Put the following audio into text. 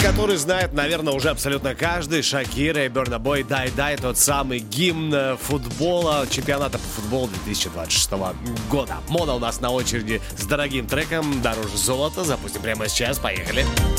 который знает, наверное, уже абсолютно каждый. Шакира и Burna Boy «Дай Дай», тот самый гимн футбола, чемпионата по футболу 2026 года. Мона у нас на очереди с дорогим треком «Дороже золота». Запустим прямо сейчас, поехали.